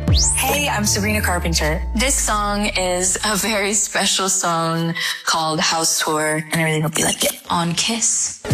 Hey, I'm Sabrina Carpenter. This song is a very special song called House Tour, and everything will be like it on Kiss.